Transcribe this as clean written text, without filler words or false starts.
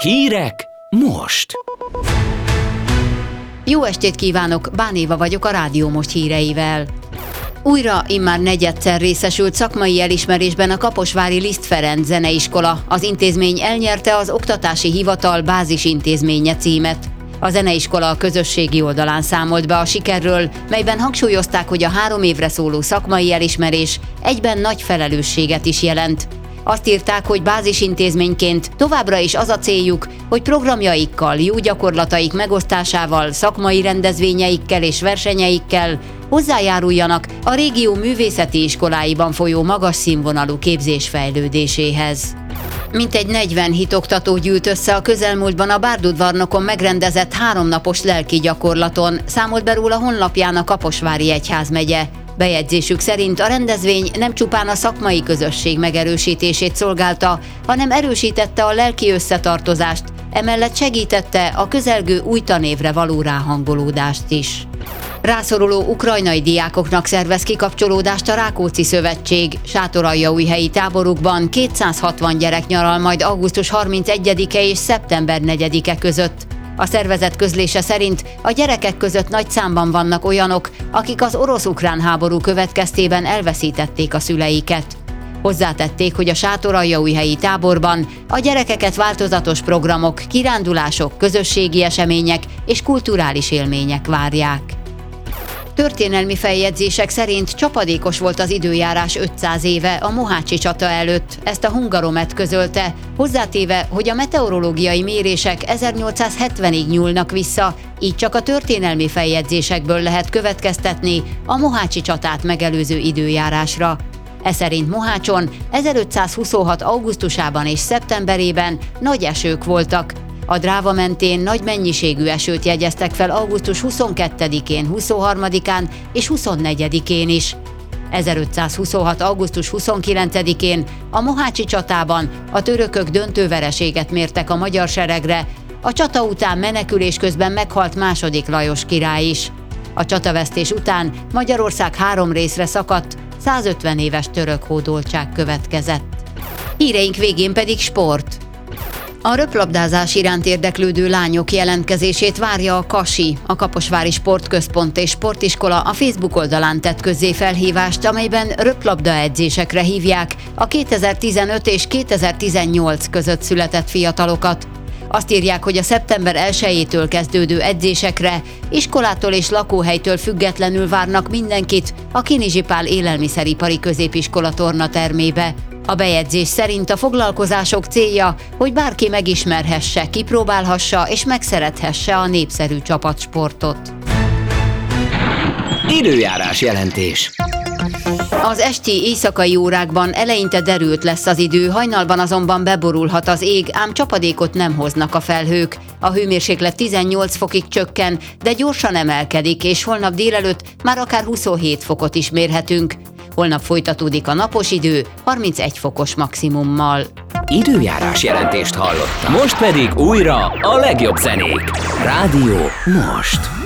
Hírek most! Jó estét kívánok, Bán Éva vagyok a Rádió Most híreivel. Újra immár negyedszer részesült szakmai elismerésben a kaposvári Liszt Ferenc Zeneiskola. Az intézmény elnyerte az Oktatási Hivatal bázisintézménye címet. A zeneiskola a közösségi oldalán számolt be a sikerről, melyben hangsúlyozták, hogy a 3 évre szóló szakmai elismerés egyben nagy felelősséget is jelent. Azt írták, hogy bázisintézményként továbbra is az a céljuk, hogy programjaikkal, jó gyakorlataik megosztásával, szakmai rendezvényeikkel és versenyeikkel hozzájáruljanak a régió művészeti iskoláiban folyó magas színvonalú képzés fejlődéséhez. Mintegy 40 hitoktató gyűlt össze a közelmúltban a Bárdudvarnokon megrendezett 3 napos lelki gyakorlaton, számolt be róla honlapján a Kaposvári Egyházmegye. Bejegyzésük szerint a rendezvény nem csupán a szakmai közösség megerősítését szolgálta, hanem erősítette a lelki összetartozást, emellett segítette a közelgő új tanévre való ráhangolódást is. Rászoruló ukrajnai diákoknak szervez kikapcsolódást a Rákóczi Szövetség. Sátoraljaújhelyi táborukban 260 gyerek nyaral majd augusztus 31-e és szeptember 4-e között. A szervezet közlése szerint a gyerekek között nagy számban vannak olyanok, akik az orosz-ukrán háború következtében elveszítették a szüleiket. Hozzátették, hogy a sátoraljaújhelyi táborban a gyerekeket változatos programok, kirándulások, közösségi események és kulturális élmények várják. Történelmi feljegyzések szerint csapadékos volt az időjárás 500 éve a mohácsi csata előtt, ezt a Hungaromet közölte, hozzátéve, hogy a meteorológiai mérések 1870-ig nyúlnak vissza, így csak a történelmi feljegyzésekből lehet következtetni a mohácsi csatát megelőző időjárásra. Eszerint Mohácson 1526. augusztusában és szeptemberében nagy esők voltak. A Dráva mentén nagy mennyiségű esőt jegyeztek fel augusztus 22-én, 23-án és 24-én is. 1526. augusztus 29-én a mohácsi csatában a törökök döntő vereséget mértek a magyar seregre, a csata után menekülés közben meghalt II. Lajos király is. A csatavesztés után Magyarország 3 részre szakadt, 150 éves török hódoltság következett. Híreink végén pedig sport. A röplabdázás iránt érdeklődő lányok jelentkezését várja a Kasi, a Kaposvári Sportközpont és Sportiskola a Facebook oldalán tett közzé felhívást, amelyben röplabda edzésekre hívják a 2015 és 2018 között született fiatalokat. Azt írják, hogy a szeptember 1-től kezdődő edzésekre iskolától és lakóhelytől függetlenül várnak mindenkit a Kinizsi Pál élelmiszeripari középiskola tornatermébe. A bejegyzés szerint a foglalkozások célja, hogy bárki megismerhesse, kipróbálhassa és megszerethesse a népszerű csapatsportot. Időjárás jelentés. Az esti éjszakai órákban eleinte derült lesz az idő, hajnalban azonban beborulhat az ég, ám csapadékot nem hoznak a felhők. A hőmérséklet 18 fokig csökken, de gyorsan emelkedik, és holnap délelőtt már akár 27 fokot is mérhetünk. Holnap folytatódik a napos idő 31 fokos maximummal. Időjárás jelentést hallottam. Most pedig újra a legjobb zenék. Rádió Most.